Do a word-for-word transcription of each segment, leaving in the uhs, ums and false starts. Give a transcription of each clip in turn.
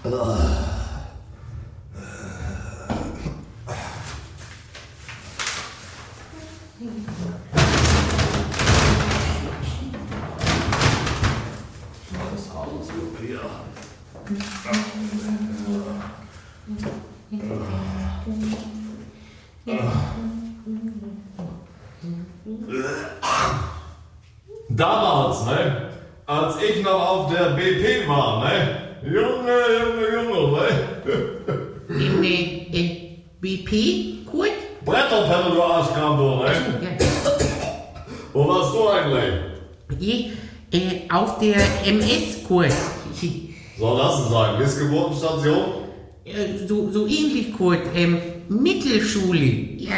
Damals, ne? Als ich noch auf der B P war, ne? Junge, Junge, Junge, ne? In der äh, B P, Kurt? Bretterpelle, du Arschkram, du, ne? Ja. Wo warst du eigentlich? Ich, äh, auf der M S, Kurt. Soll das denn sein? Missgeburtenstation? Äh, so, so ähnlich, Kurt. Ähm, Mittelschule. Ja.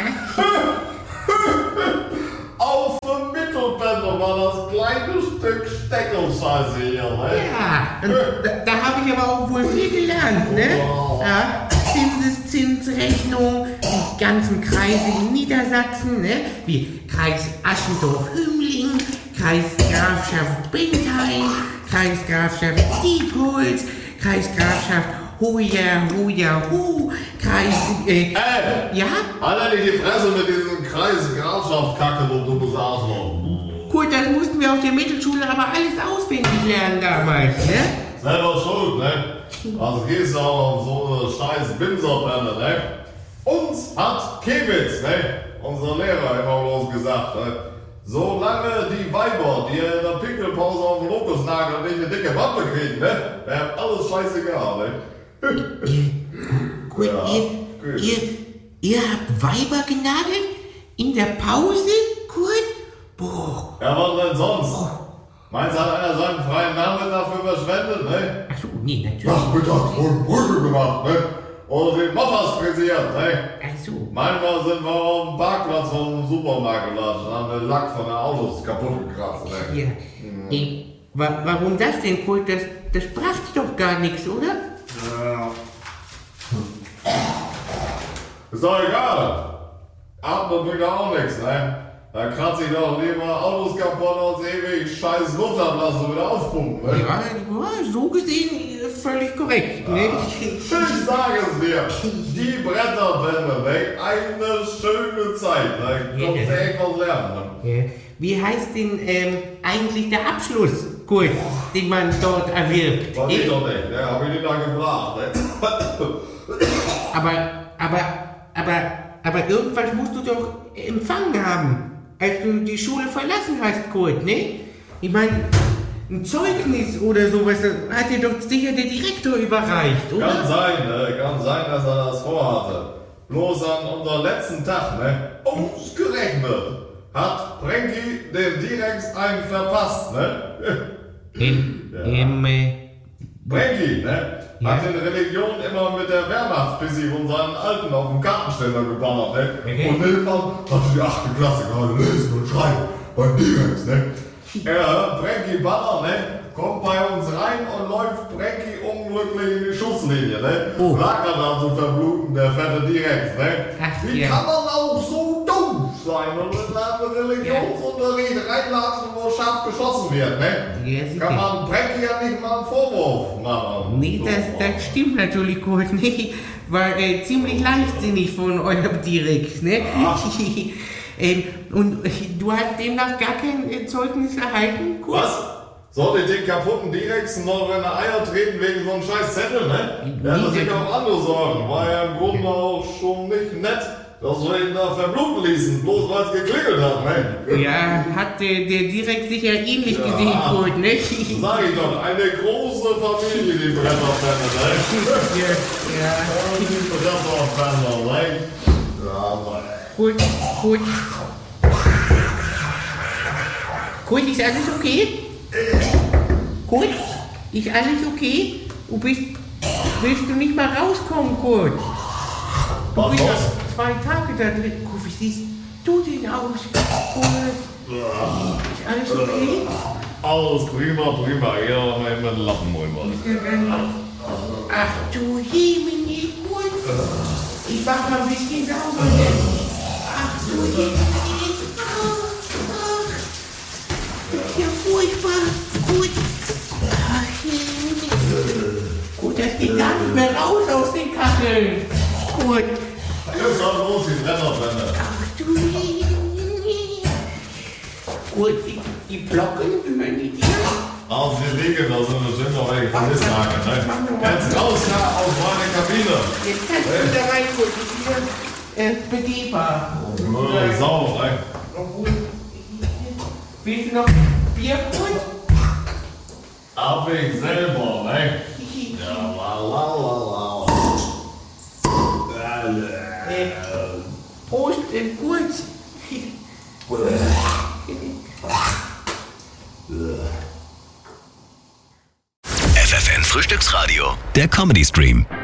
Auf dem Mittelbänder war das kleine Stück Steckelscheiße hier, ne? Ja, und da, da habe ich aber auch wohl viel gelernt, ne? Wow. Ja, Zinseszinsrechnung, die ganzen Kreise in Niedersachsen, ne? Wie Kreis Aschendorf-Hümmling, Kreisgrafschaft Bentheim, Kreisgrafschaft Diepholz, Kreisgrafschaft Hoja, Hoja, Hu, Kreis, äh, Ey! ja? Halt nicht die Fresse mit diesem Kreis Grafschaft-Kacke, du dummes Arschloch. Gut, das mussten wir auf der Mittelschule aber alles auswendig lernen damals, ne? Selber schuld, ne? Also gehst du auch auf so eine scheiß Binserpenne, ne? Uns hat Kewitz, ne? Unser Lehrer immer bloß gesagt, ne? Solange die Weiber, die in der Pinkelpause auf dem Lokosnagel nicht eine dicke Wampe kriegen, ne? Wäre alles scheißegal, ne? Gut, Ja, ihr, gut. ihr, ihr habt Weiber genagelt? In der Pause, Kurt? Boah. Ja, was denn sonst? Meinst du, hat einer seinen freien Nachmittag dafür verschwendet, ne? Achso, nee, natürlich. Nachmittag und Brüche gemacht, ne? Oder den Moffers frisiert, ne? Achso. Manchmal sind wir auf dem Parkplatz vom Supermarkt gelatscht und haben den Lack von den Autos kaputt gekratzt, ne? Ja. Äh, wa warum das denn, Kurt? Das, das brachte doch gar nichts, oder? Ja. Ist doch egal. Atmen bringt doch auch nichts, ne? Da kratze ich doch lieber Autos kaputt als ewig scheiß Luftablass und wieder aufpumpen, ne? Ja, ja, so gesehen äh, völlig korrekt, ne? Ich sage es dir, die Bretterbände, ne? Eine schöne Zeit, ne? Kommst du echt was lernen, ne? Äh, Wie heißt denn ähm, eigentlich der Abschluss, Kurt, den man dort erwirbt? Weiß ich Äh, doch nicht, ne? Hab ich nicht da gefragt, ne? Aber, aber, aber, aber irgendwas musst du doch empfangen haben, als du die Schule verlassen hast, Kurt, ne? Ich meine, ein Zeugnis oder sowas, das hat dir doch sicher der Direktor überreicht, oder? Kann sein, ne? Kann sein, dass er das vorhatte. Bloß an unserem letzten Tag, ne? Ausgerechnet hat Brenki den Direx einen verpasst, ne? Ähm, Ja. ähm, äh, Brenki, ne? Ja. Hat in Religion immer mit der Wehrmachtspissi von seinen Alten auf dem Kartenständer geballert, ne? Okay. Und nebenan hatte die achte Klasse gerade lesen und schreiben beim Direx, ne? Ja, Brenki Baller, ne? Kommt bei uns rein und läuft Brenki unglücklich in die Schusslinie, ne? Oh. Lag er da zu verbluten, der fette Direx, ne? Ach, Wie ja. kann man auch so dumm sein und in einen Religionsunterricht reinlatschen, wo scharf geschossen wird, ne? Ja, sicher. Kann man Brenki ja nicht mal einen Vorwurf machen. Nee, das, das stimmt natürlich, Kurt, ne? War äh, ziemlich leichtsinnig von eurem Direkt, ne? Ja. ähm, und äh, du hast demnach gar kein äh, Zeugnis erhalten, Kurt? Was? Soll ich den kaputten Direx noch in die Eier treten wegen so einem scheiß Zettel, ne? Der hat sich auch andere Sorgen. War ja im Grunde auch schon nicht nett, dass wir ihn da verbluten ließen, bloß weil es geklingelt hat, ne? Ja, hat der, der Direkt sicher ähnlich Ja. gesehen, Kurt, ne? Sag ich doch, eine große Familie, die Bretterpenne, ne? ja, ja. Die Bretterpenne, ne? Ja, Mann. Kurt, Kurt. Kurt, ist alles okay? Kurt, ist alles okay? Du bist, willst du nicht mal rauskommen, Kurt? Du Was bist los? doch zwei Tage da drin. Kurt, wie siehst du denn aus? Kurt, ist alles okay? Alles prima, prima. Ja, mit dem Lappen wollen Ach du Jemini, Kurt. Ich mach mal ein bisschen sauber. Ne? Ach du Jemini. Ach, ach. Ist ja furchtbar. Gut. Ach, Jemini. Gut, dass geht gar nicht mehr raus aus den Kacheln. Gut. Jetzt schon los, die Brennerbrände. Ach du Gut, die, die Blocken gehören die dir. Also die liegen, da sind wir schon noch welche Vermisslage, ne? Jetzt raus da aus meiner Kabine. Jetzt kannst du da rein, gut, die ist äh, begehbar. Oh, sauber, ne? Obwohl, willst du noch Bier holen? Hab ich selber, ne? Ja, la la la la. Äh, Prost, äh, gut. F F N Frühstücksradio, der Comedy Stream.